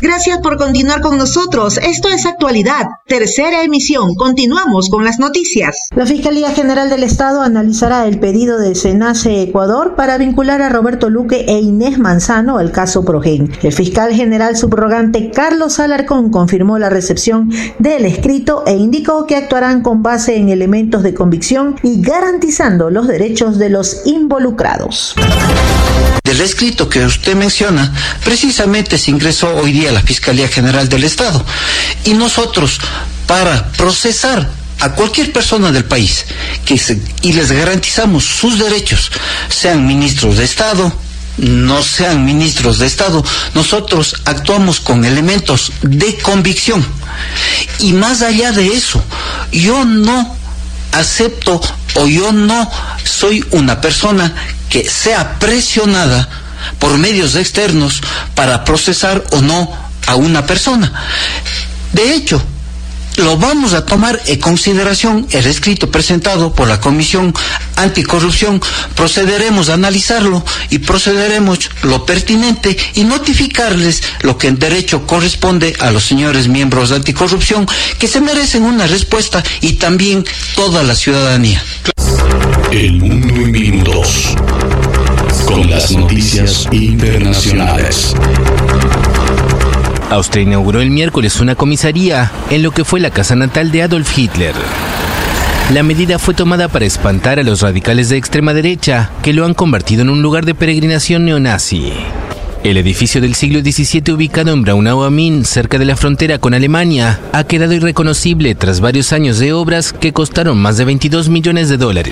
Gracias por continuar con nosotros. Esto es Actualidad, tercera emisión. Continuamos con las noticias. La Fiscalía General del Estado analizará el pedido de SENACE Ecuador para vincular a Roberto Luque e Inés Manzano al caso Progen. El fiscal general subrogante Carlos Alarcón confirmó la recepción del escrito e indicó que actuarán con base en elementos de convicción y garantizando los derechos de los involucrados. Del escrito que usted menciona, precisamente se ingresó hoy día a la Fiscalía General del Estado. Y nosotros, para procesar a cualquier persona del país y les garantizamos sus derechos, sean ministros de Estado, no sean ministros de Estado, nosotros actuamos con elementos de convicción. Y más allá de eso, yo no acepto o yo no soy una persona que sea presionada por medios externos para procesar o no a una persona. De hecho, lo vamos a tomar en consideración el escrito presentado por la Comisión Anticorrupción, procederemos a analizarlo y procederemos lo pertinente y notificarles lo que en derecho corresponde a los señores miembros de Anticorrupción, que se merecen una respuesta, y también toda la ciudadanía. El mundo en minutos, con las noticias internacionales. Austria inauguró el miércoles una comisaría en lo que fue la casa natal de Adolf Hitler. La medida fue tomada para espantar a los radicales de extrema derecha, que lo han convertido en un lugar de peregrinación neonazi. El edificio del siglo XVII, ubicado en Braunau am Inn, cerca de la frontera con Alemania, ha quedado irreconocible tras varios años de obras que costaron más de $22 millones.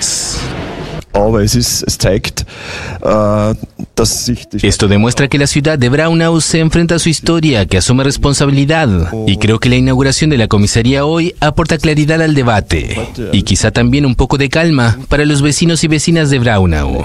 Esto demuestra que la ciudad de Braunau se enfrenta a su historia, que asume responsabilidad, y creo que la inauguración de la comisaría hoy aporta claridad al debate y quizá también un poco de calma para los vecinos y vecinas de Braunau.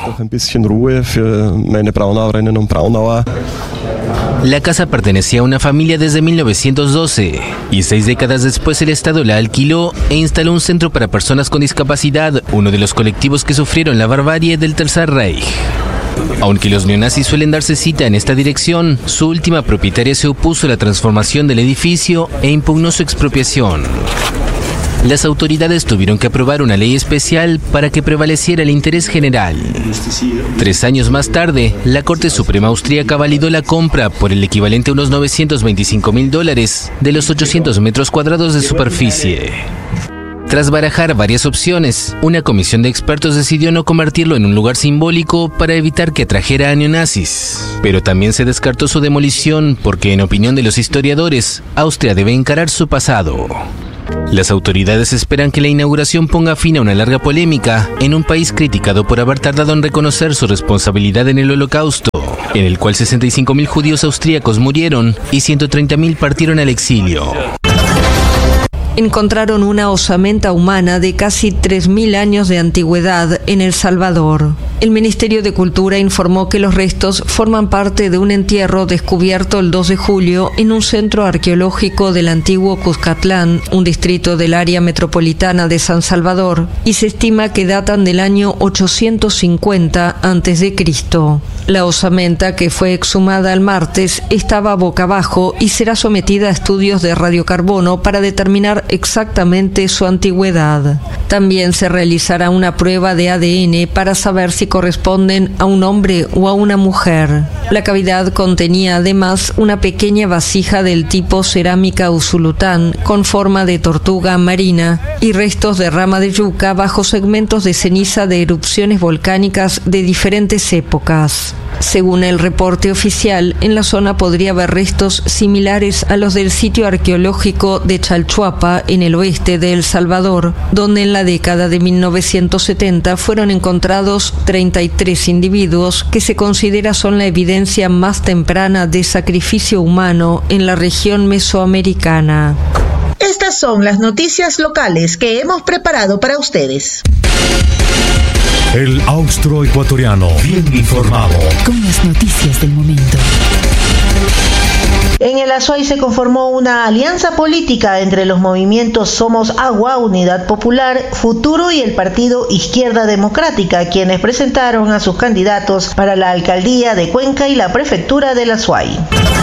La casa pertenecía a una familia desde 1912 y 6 décadas después el Estado la alquiló e instaló un centro para personas con discapacidad, uno de los colectivos que sufrieron la barbarie del Tercer Reich. Aunque los neonazis suelen darse cita en esta dirección, su última propietaria se opuso a la transformación del edificio e impugnó su expropiación. Las autoridades tuvieron que aprobar una ley especial para que prevaleciera el interés general. 3 años más tarde, la Corte Suprema austríaca validó la compra por el equivalente a unos $925,000 de los 800 metros cuadrados de superficie. Tras barajar varias opciones, una comisión de expertos decidió no convertirlo en un lugar simbólico para evitar que atrajera a neonazis. Pero también se descartó su demolición porque, en opinión de los historiadores, Austria debe encarar su pasado. Las autoridades esperan que la inauguración ponga fin a una larga polémica en un país criticado por haber tardado en reconocer su responsabilidad en el Holocausto, en el cual 65,000 judíos austríacos murieron y 130,000 partieron al exilio. Encontraron una osamenta humana de casi 3.000 años de antigüedad en El Salvador. El Ministerio de Cultura informó que los restos forman parte de un entierro descubierto el 2 de julio en un centro arqueológico del antiguo Cuscatlán, un distrito del área metropolitana de San Salvador, y se estima que datan del año 850 a.C. La osamenta, que fue exhumada el martes, estaba boca abajo y será sometida a estudios de radiocarbono para determinar exactamente su antigüedad. También se realizará una prueba de ADN para saber si corresponden a un hombre o a una mujer. La cavidad contenía además una pequeña vasija del tipo cerámica usulután con forma de tortuga marina y restos de rama de yuca bajo segmentos de ceniza de erupciones volcánicas de diferentes épocas. Según el reporte oficial, en la zona podría haber restos similares a los del sitio arqueológico de Chalchuapa, en el oeste de El Salvador, donde en la década de 1970 fueron encontrados 33 individuos que se considera son la evidencia más temprana de sacrificio humano en la región mesoamericana. Estas son las noticias locales que hemos preparado para ustedes. El austroecuatoriano, bien informado. Con las noticias del momento. En el Azuay se conformó una alianza política entre los movimientos Somos Agua, Unidad Popular, Futuro y el Partido Izquierda Democrática, quienes presentaron a sus candidatos para la alcaldía de Cuenca y la prefectura del Azuay.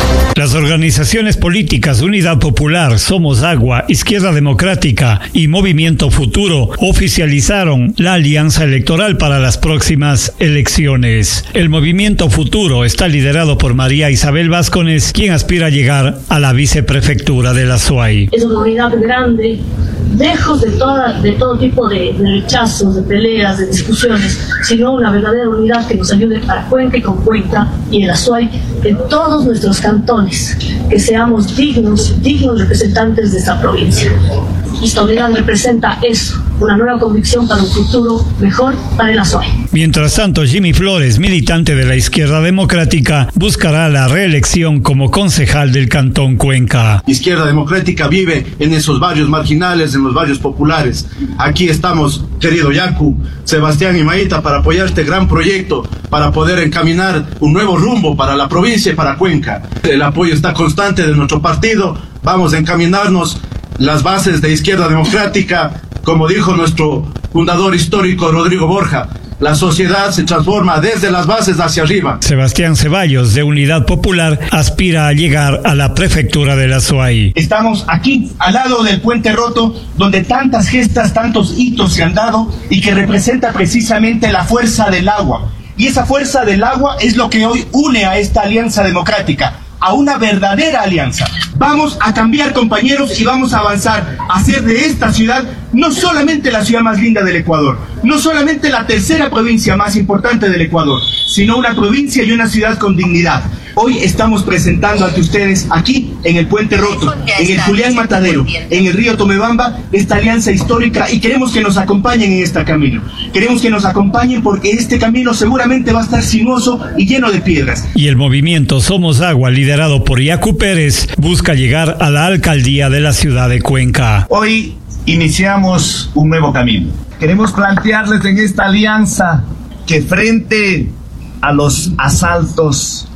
Las organizaciones políticas Unidad Popular, Somos Agua, Izquierda Democrática y Movimiento Futuro oficializaron la alianza electoral para las próximas elecciones. El Movimiento Futuro está liderado por María Isabel Vázquez, quien aspira a llegar a la viceprefectura de la SUAY. Es una unidad grande, lejos de todo tipo de rechazos, de peleas, de discusiones, sino una verdadera unidad que nos ayude para Cuenca y con Cuenca y el Azuay, en todos nuestros cantones, que seamos dignos representantes de esta provincia. Esta unidad representa eso, una nueva convicción para un futuro mejor para el Azuay. Mientras tanto, Jimmy Flores, militante de la Izquierda Democrática, buscará la reelección como concejal del Cantón Cuenca. Izquierda Democrática vive en esos barrios marginales, en los barrios populares. Aquí estamos, querido Yacu, Sebastián y Maíta, para apoyar este gran proyecto, para poder encaminar un nuevo rumbo para la provincia y para Cuenca. El apoyo está constante de nuestro partido. Vamos a encaminarnos las bases de Izquierda Democrática, como dijo nuestro fundador histórico Rodrigo Borja. La sociedad se transforma desde las bases hacia arriba. Sebastián Ceballos, de Unidad Popular, aspira a llegar a la prefectura de la SUAY. Estamos aquí, al lado del Puente Roto, donde tantas gestas, tantos hitos se han dado y que representa precisamente la fuerza del agua. Y esa fuerza del agua es lo que hoy une a esta alianza democrática, a una verdadera alianza. Vamos a cambiar, compañeros, y vamos a avanzar a hacer de esta ciudad no solamente la ciudad más linda del Ecuador, no solamente la tercera provincia más importante del Ecuador, sino una provincia y una ciudad con dignidad. Hoy estamos presentando ante ustedes aquí en el Puente Roto, en el Julián Matadero, en el río Tomebamba, esta alianza histórica, y queremos que nos acompañen en este camino. Queremos que nos acompañen porque este camino seguramente va a estar sinuoso y lleno de piedras. Y el movimiento Somos Agua, liderado por Yacu Pérez, busca llegar a la alcaldía de la ciudad de Cuenca. Hoy iniciamos un nuevo camino. Queremos plantearles en esta alianza que frente a los asaltos,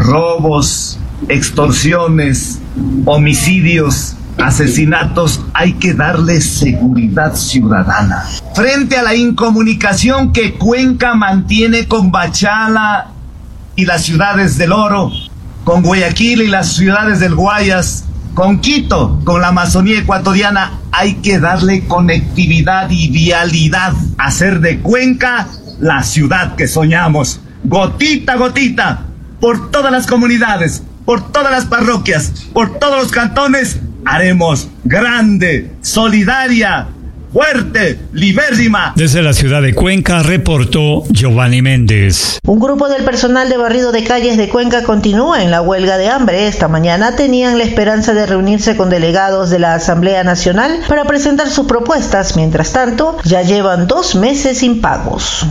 robos, extorsiones, homicidios, asesinatos, hay que darle seguridad ciudadana. Frente a la incomunicación que Cuenca mantiene con Bachala y las ciudades del Oro, con Guayaquil y las ciudades del Guayas, con Quito, con la Amazonía ecuatoriana, hay que darle conectividad y vialidad, hacer de Cuenca la ciudad que soñamos, gotita a gotita, por todas las comunidades, por todas las parroquias, por todos los cantones, haremos grande, solidaria, fuerte, libérrima. Desde la ciudad de Cuenca reportó Giovanni Méndez. Un grupo del personal de barrido de calles de Cuenca continúa en la huelga de hambre. Esta mañana tenían la esperanza de reunirse con delegados de la Asamblea Nacional para presentar sus propuestas. Mientras tanto, ya llevan 2 meses sin pagos.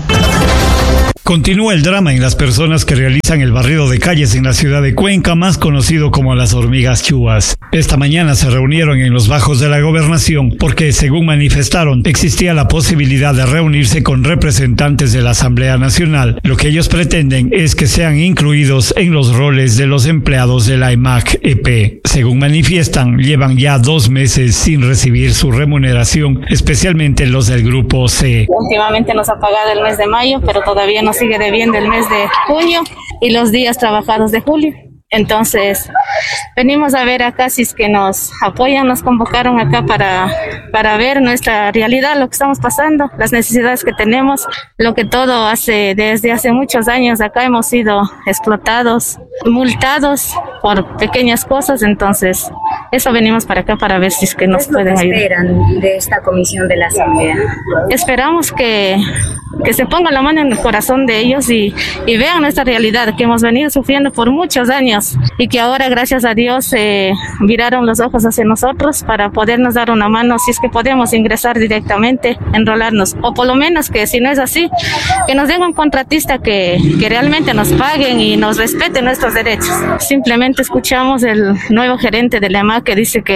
Continúa el drama en las personas que realizan el barrido de calles en la ciudad de Cuenca, más conocido como las hormigas chuvas. Esta mañana se reunieron en los bajos de la gobernación porque, según manifestaron, existía la posibilidad de reunirse con representantes de la Asamblea Nacional. Lo que ellos pretenden es que sean incluidos en los roles de los empleados de la EMAC-EP. Según manifiestan, llevan ya 2 meses sin recibir su remuneración, especialmente los del Grupo C. Últimamente nos ha pagado el mes de mayo, pero todavía nos sigue debiendo el mes de junio y los días trabajados de julio. Entonces, venimos a ver acá si es que nos apoyan, nos convocaron acá para ver nuestra realidad, lo que estamos pasando, las necesidades que tenemos, lo que todo desde hace muchos años acá hemos sido explotados, multados por pequeñas cosas, entonces eso venimos para acá para ver si es que nos pueden ayudar. ¿Qué esperan de esta comisión de la Asamblea? Esperamos que se ponga la mano en el corazón de ellos y vean nuestra realidad, que hemos venido sufriendo por muchos años y que ahora, gracias a Dios, viraron los ojos hacia nosotros para podernos dar una mano si es que podemos ingresar directamente, enrolarnos, o por lo menos que si no es así, que nos den un contratista que realmente nos paguen y nos respeten nuestros derechos. Simplemente escuchamos el nuevo gerente de la EMAC que dice que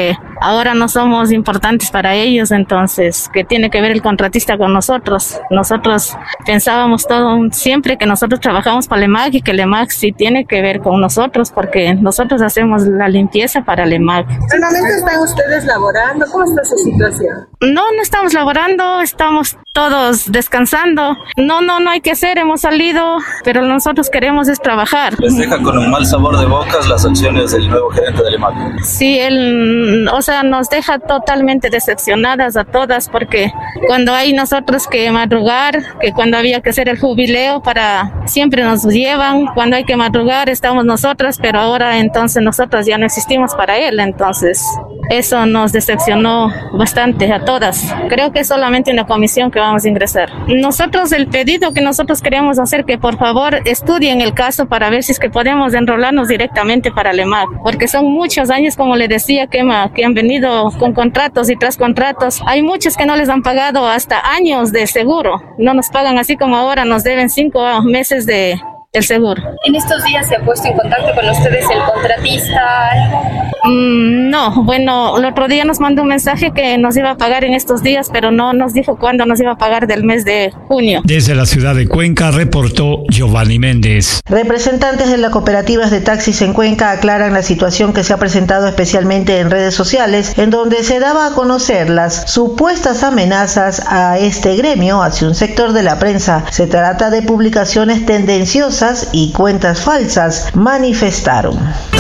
ahora no somos importantes para ellos, entonces, ¿qué tiene que ver el contratista con nosotros? Nosotros pensábamos siempre que nosotros trabajamos para el EMAG y que el EMAG sí tiene que ver con nosotros porque nosotros hacemos la limpieza para el EMAG. ¿Realmente están ustedes laborando? ¿Cómo está su situación? No estamos laborando, estamos todos descansando. No hay que hacer, hemos salido, pero nosotros queremos es trabajar. ¿Les deja con un mal sabor de bocas las acciones del nuevo gerente del EMAG? Sí, nos deja totalmente decepcionadas a todas porque cuando hay nosotros que madrugar, que cuando había que hacer el jubileo siempre nos llevan, cuando hay que madrugar estamos nosotras, pero ahora entonces nosotros ya no existimos para él, entonces eso nos decepcionó bastante a todas. Creo que es solamente una comisión que vamos a ingresar. Nosotros el pedido que nosotros queremos hacer que por favor estudien el caso para ver si es que podemos enrolarnos directamente para el EMAG, porque son muchos años, como le decía, que han venido con contratos y tras contratos. Hay muchos que no les han pagado hasta años de seguro, no nos pagan así como ahora, nos deben 5 meses del seguro. ¿En estos días se ha puesto en contacto con ustedes el contratista? No, bueno, el otro día nos mandó un mensaje que nos iba a pagar en estos días, pero no nos dijo cuándo nos iba a pagar del mes de junio. Desde la ciudad de Cuenca reportó Giovanni Méndez. Representantes de las cooperativas de taxis en Cuenca aclaran la situación que se ha presentado especialmente en redes sociales, en donde se daba a conocer las supuestas amenazas a este gremio hacia un sector de la prensa. Se trata de publicaciones tendenciosas y cuentas falsas, manifestaron.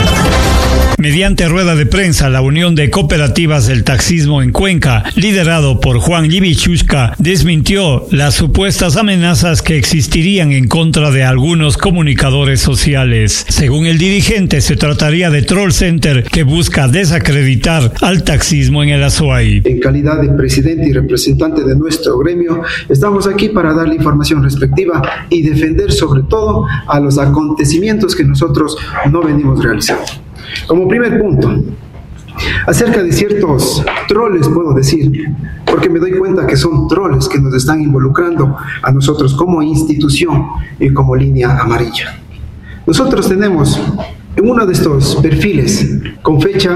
Mediante rueda de prensa, la Unión de Cooperativas del Taxismo en Cuenca, liderado por Juan Libichushka, desmintió las supuestas amenazas que existirían en contra de algunos comunicadores sociales. Según el dirigente, se trataría de troll center que busca desacreditar al taxismo en el Azuay. En calidad de presidente y representante de nuestro gremio, estamos aquí para dar la información respectiva y defender sobre todo a los acontecimientos que nosotros no venimos realizando. Como primer punto, acerca de ciertos troles puedo decir, porque me doy cuenta que son troles que nos están involucrando a nosotros como institución y como línea amarilla. Nosotros tenemos en uno de estos perfiles, con fecha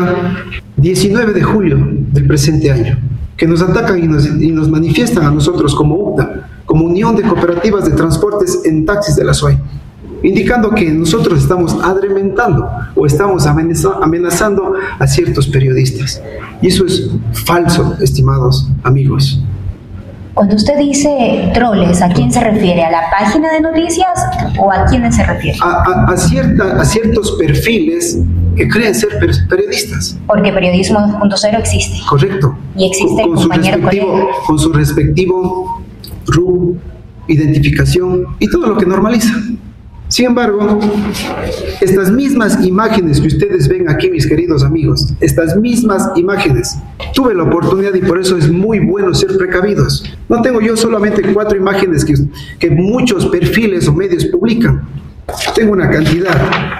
19 de julio del presente año, que nos atacan y nos manifiestan a nosotros como UCTA, como Unión de Cooperativas de Transportes en Taxis de la SOE, indicando que nosotros estamos adrementando o estamos amenazando a ciertos periodistas. Y eso es falso, estimados amigos. Cuando usted dice troles, ¿a quién se refiere? ¿A la página de noticias o a quiénes se refiere? A ciertos perfiles que creen ser periodistas. Porque Periodismo 2.0 existe. Correcto. Y existe el compañero colega. Con su respectivo RU, identificación y todo lo que normaliza. Sin embargo, estas mismas imágenes que ustedes ven aquí, mis queridos amigos, estas mismas imágenes, tuve la oportunidad y por eso es muy bueno ser precavidos. No tengo yo solamente 4 imágenes que muchos perfiles o medios publican. Tengo una cantidad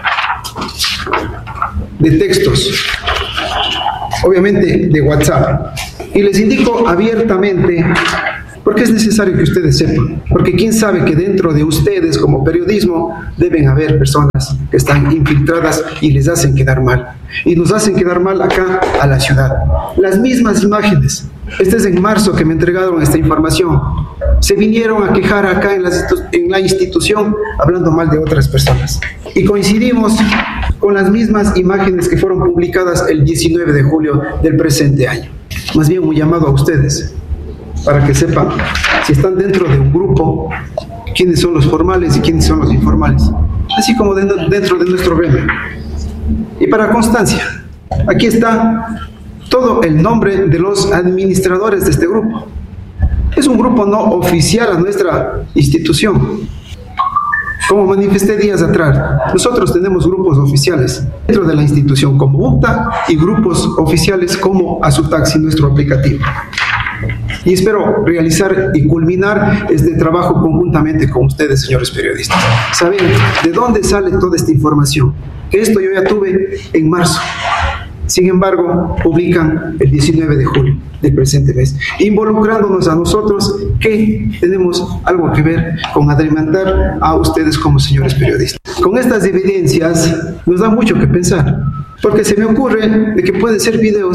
de textos, obviamente de WhatsApp, y les indico abiertamente porque es necesario que ustedes sepan, porque quién sabe que dentro de ustedes como periodismo deben haber personas que están infiltradas y les hacen quedar mal, y nos hacen quedar mal acá a la ciudad. Las mismas imágenes, este es en marzo que me entregaron esta información, se vinieron a quejar acá en la institución hablando mal de otras personas, y coincidimos con las mismas imágenes que fueron publicadas el 19 de julio del presente año. Más bien un llamado a ustedes, para que sepan si están dentro de un grupo, quiénes son los formales y quiénes son los informales, así como dentro de nuestro gremio. Y para constancia, aquí está todo el nombre de los administradores de este grupo. Es un grupo no oficial a nuestra institución. Como manifesté días atrás, nosotros tenemos grupos oficiales dentro de la institución como UCTA y grupos oficiales como Azutaxi, nuestro aplicativo. Y espero realizar y culminar este trabajo conjuntamente con ustedes, señores periodistas. Saben de dónde sale toda esta información, que esto yo ya tuve en marzo. Sin embargo, publican el 19 de julio del presente mes, involucrándonos a nosotros que tenemos algo que ver con adrementar a ustedes como señores periodistas. Con estas evidencias nos da mucho que pensar, porque se me ocurre de que pueden ser videos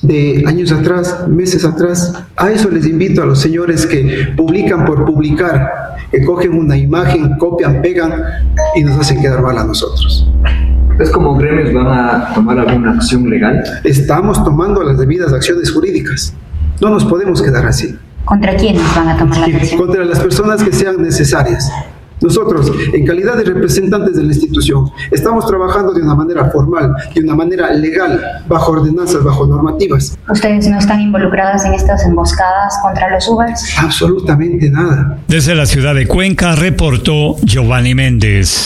de años atrás, meses atrás. A eso les invito a los señores que publican por publicar, que cogen una imagen, copian, pegan y nos hacen quedar mal a nosotros. ¿Es como gremios van a tomar alguna acción legal? Estamos tomando las debidas acciones jurídicas. No nos podemos quedar así. ¿Contra quiénes van a tomar la acción? Contra las personas que sean necesarias. Nosotros, en calidad de representantes de la institución, estamos trabajando de una manera formal, de una manera legal, bajo ordenanzas, bajo normativas. ¿Ustedes no están involucradas en estas emboscadas contra los Ubers? Absolutamente nada. Desde la ciudad de Cuenca reportó Giovanni Méndez.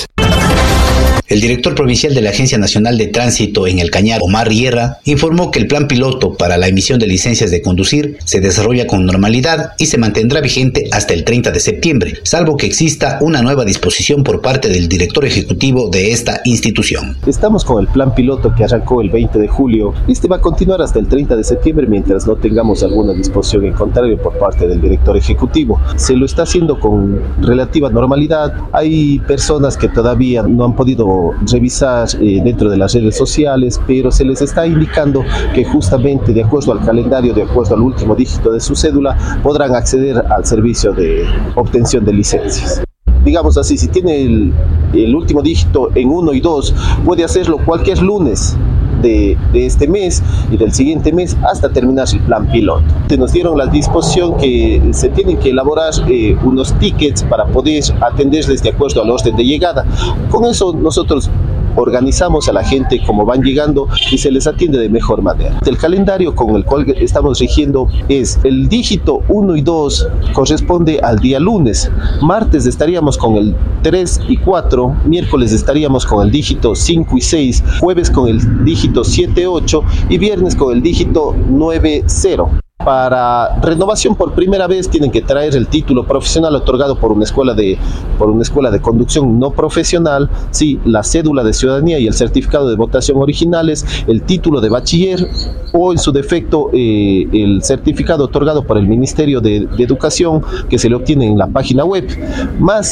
El director provincial de la Agencia Nacional de Tránsito en el Cañar, Omar Guerra, informó que el plan piloto para la emisión de licencias de conducir se desarrolla con normalidad y se mantendrá vigente hasta el 30 de septiembre, salvo que exista una nueva disposición por parte del director ejecutivo de esta institución. Estamos con el plan piloto que arrancó el 20 de julio. Este va a continuar hasta el 30 de septiembre mientras no tengamos alguna disposición en contrario por parte del director ejecutivo. Se lo está haciendo con relativa normalidad. Hay personas que todavía no han podido revisar dentro de las redes sociales, pero se les está indicando que justamente de acuerdo al calendario, de acuerdo al último dígito de su cédula, podrán acceder al servicio de obtención de licencias. Digamos así, si tiene el último dígito en 1 y 2, puede hacerlo cualquier lunes de este mes y del siguiente mes hasta terminar el plan piloto. Nos dieron la disposición que se tienen que elaborar unos tickets para poder atenderles de acuerdo al orden de llegada. Con eso nosotros organizamos a la gente como van llegando y se les atiende de mejor manera. El calendario con el cual estamos rigiendo es el dígito 1 y 2 corresponde al día lunes, martes estaríamos con el 3 y 4, miércoles estaríamos con el dígito 5 y 6, jueves con el dígito 7, 8 y viernes con el dígito 9, 0. Para renovación por primera vez tienen que traer el título profesional otorgado por una escuela de conducción no profesional, sí, la cédula de ciudadanía y el certificado de votación originales, el título de bachiller o en su defecto el certificado otorgado por el Ministerio de Educación que se le obtiene en la página web, más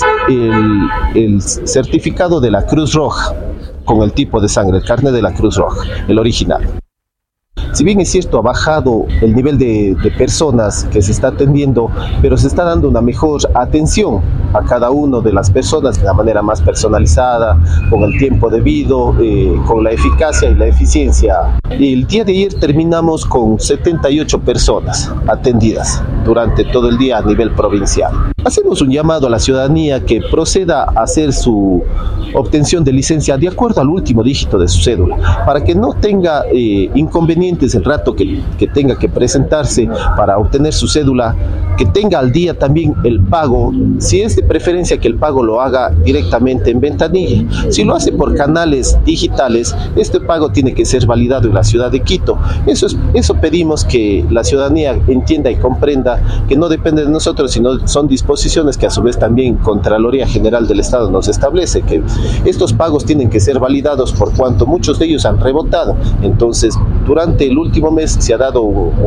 el certificado de la Cruz Roja con el tipo de sangre, el carnet de la Cruz Roja, el original. Si bien es cierto, ha bajado el nivel de personas que se está atendiendo, pero se está dando una mejor atención a cada una de las personas de una manera más personalizada, con el tiempo debido, con la eficacia y la eficiencia. El día de ayer terminamos con 78 personas atendidas durante todo el día a nivel provincial. Hacemos un llamado a la ciudadanía que proceda a hacer su obtención de licencia de acuerdo al último dígito de su cédula, para que no tenga inconvenientes el rato que tenga que presentarse para obtener su cédula, que tenga al día también el pago, si es de preferencia que el pago lo haga directamente en ventanilla. Si lo hace por canales digitales, este pago tiene que ser validado en la ciudad de Quito. Eso pedimos que la ciudadanía entienda y comprenda que no depende de nosotros, sino son disposiciones que a su vez también Contraloría General del Estado nos establece, que estos pagos tienen que ser validados por cuanto muchos de ellos han rebotado. Entonces, durante el último mes se ha dado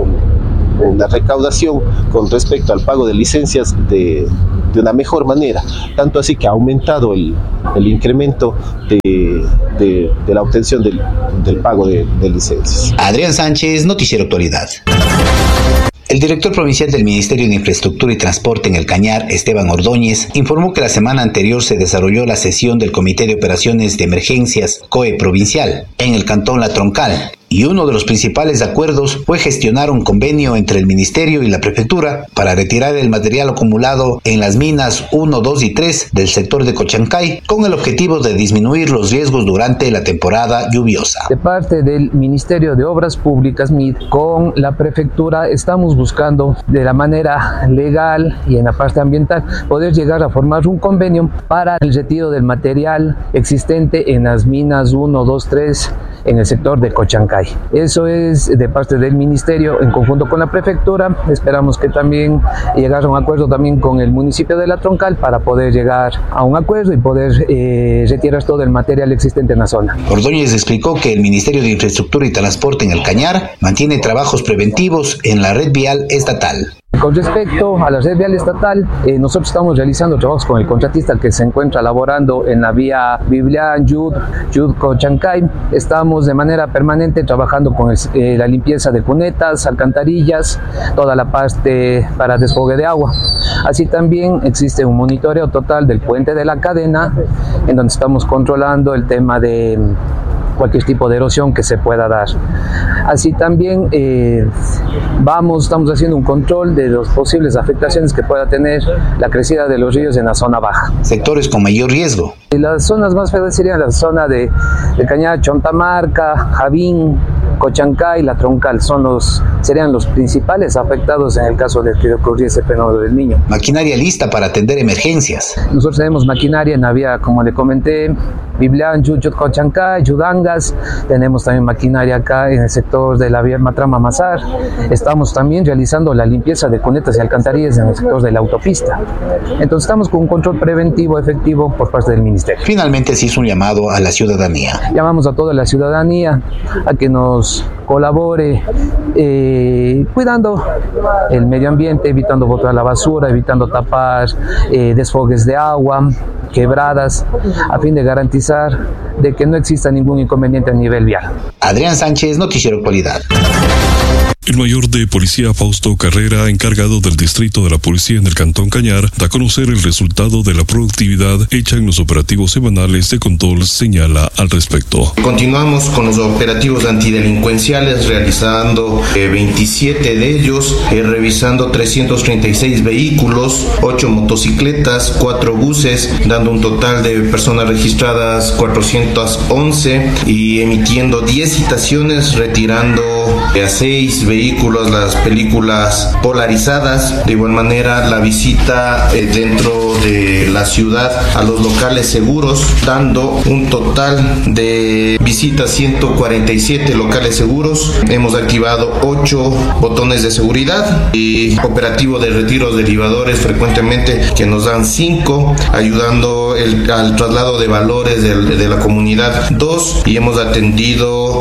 una recaudación con respecto al pago de licencias de una mejor manera, tanto así que ha aumentado el incremento de la obtención del pago de licencias. Adrián Sánchez, Noticiero Actualidad. El director provincial del Ministerio de Infraestructura y Transporte en el Cañar, Esteban Ordóñez, informó que la semana anterior se desarrolló la sesión del Comité de Operaciones de Emergencias COE Provincial en el Cantón La Troncal, y uno de los principales acuerdos fue gestionar un convenio entre el Ministerio y la Prefectura para retirar el material acumulado en las minas 1, 2 y 3 del sector de Cochancay, con el objetivo de disminuir los riesgos durante la temporada lluviosa. De parte del Ministerio de Obras Públicas, MID, con la Prefectura estamos buscando de la manera legal y en la parte ambiental poder llegar a formar un convenio para el retiro del material existente en las minas 1, 2, 3 en el sector de Cochancay. Eso es de parte del Ministerio en conjunto con la Prefectura. Esperamos que también llegar a un acuerdo también con el municipio de La Troncal para poder llegar a un acuerdo y poder retirar todo el material existente en la zona. Ordóñez explicó que el Ministerio de Infraestructura y Transporte en el Cañar mantiene trabajos preventivos en la red vial estatal. Con respecto a la red vial estatal, nosotros estamos realizando trabajos con el contratista que se encuentra laborando en la vía Biblián, Yud-Cochancay. Estamos de manera permanente trabajando con la limpieza de cunetas, alcantarillas, toda la parte para desfogue de agua. Así también existe un monitoreo total del puente de la cadena, en donde estamos controlando el tema de cualquier tipo de erosión que se pueda dar. Así también estamos haciendo un control de las posibles afectaciones que pueda tener la crecida de los ríos en la zona baja. Sectores con mayor riesgo. Las zonas más feas serían la zona de Cañar, Chontamarca, Javín, Cochancay, La Troncal, serían los principales afectados en el caso de que ocurriese fenómeno del Niño. Maquinaria lista para atender emergencias. Nosotros tenemos maquinaria en la vía, como le comenté, Biblián, Cochancay, Yudangas. Tenemos también maquinaria acá en el sector de la vía Matrama-Mazar. Estamos también realizando la limpieza de cunetas y alcantarillas en el sector de la autopista. Entonces estamos con un control preventivo efectivo por parte del Ministerio. Finalmente se hizo un llamado a la ciudadanía. Llamamos a toda la ciudadanía a que nos colabore cuidando el medio ambiente, evitando botar la basura, evitando tapar desfogues de agua, quebradas, a fin de garantizar de que no exista ningún inconveniente a nivel vial. Adrián Sánchez, Noticiero Actualidad. El mayor de policía Fausto Carrera, encargado del distrito de la policía en el Cantón Cañar, da a conocer el resultado de la productividad hecha en los operativos semanales de control, señala al respecto. Continuamos con los operativos antidelincuenciales, realizando 27 de ellos, revisando 336 vehículos, 8 motocicletas, 4 buses, dando un total de personas registradas 411 y emitiendo 10 citaciones, retirando a 6 vehículos las películas polarizadas. De igual manera, la visita dentro de la ciudad a los locales seguros, dando un total de visitas 147 locales seguros. Hemos activado 8 botones de seguridad y operativo de retiros de libadores frecuentemente, que nos dan 5, ayudando al traslado de valores de la comunidad 2, y hemos atendido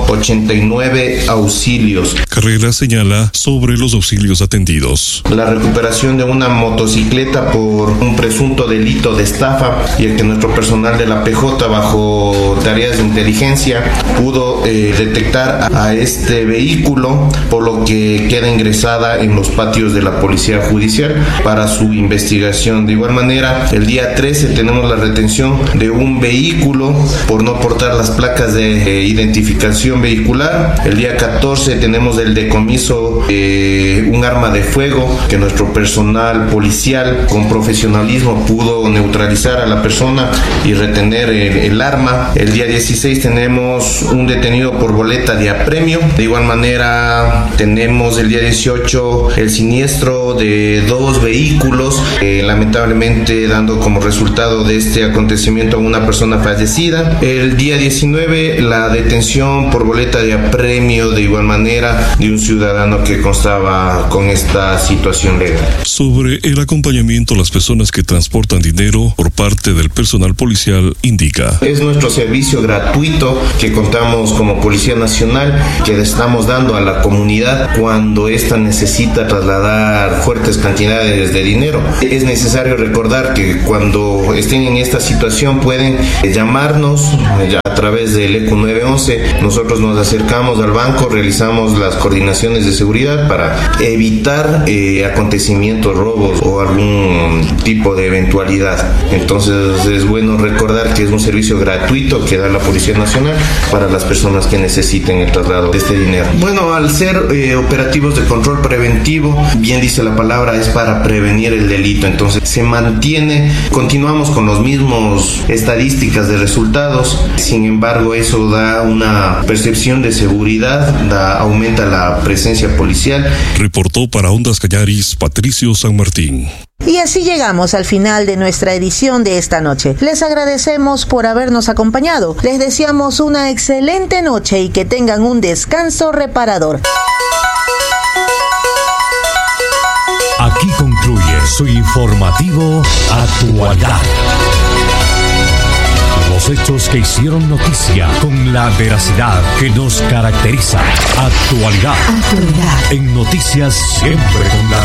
89 auxilios. Carrera señala sobre los auxilios atendidos. La recuperación de una motocicleta por un presunto delito de estafa, y el que nuestro personal de la PJ, bajo tareas de inteligencia, pudo detectar a este vehículo, por lo que queda ingresada en los patios de la Policía Judicial para su investigación. De igual manera, el día 13 tenemos la retención de un vehículo por no portar las placas de identificación vehicular. El día 14 tenemos el decomiso de un arma de fuego, que nuestro personal policial con profesionalismo pudo neutralizar a la persona y retener el arma. El día 16 tenemos un detenido por boleta de apremio. De igual manera, tenemos el día 18 el siniestro de 2 vehículos, lamentablemente dando como resultado de este acontecimiento a una persona fallecida. El día 19 la detención por boleta de apremio, de igual manera, de un ciudadano que constaba con esta situación legal. Sobre el acompañamiento a las personas que transportan dinero por parte del personal policial, indica: es nuestro servicio gratuito que contamos como Policía Nacional, que estamos dando a la comunidad cuando ésta necesita trasladar fuertes cantidades de dinero. Es necesario recordar que cuando estén en esta situación pueden llamarnos a través del ECU 911. Nosotros nos acercamos al banco, realizamos las coordinaciones de seguridad para evitar acontecimientos, robos o algún tipo de eventualidad. Entonces es bueno recordar que es un servicio gratuito que da la Policía Nacional para las personas que necesiten el traslado de este dinero. Bueno, al ser operativos de control preventivo, bien dice la palabra, es para prevenir el delito. Entonces se mantiene, continuamos con los mismos estadísticas de resultados. Sin embargo, eso da una percepción de seguridad, aumenta la presencia policial. Reportó para Ondas Cañaris Patricio San Martín. Y así llegamos al final de nuestra edición de esta noche. Les agradecemos por habernos acompañado. Les deseamos una excelente noche y que tengan un descanso reparador. Aquí concluye su informativo Actualidad. Los hechos que hicieron noticia con la veracidad que nos caracteriza. Actualidad. En noticias siempre con la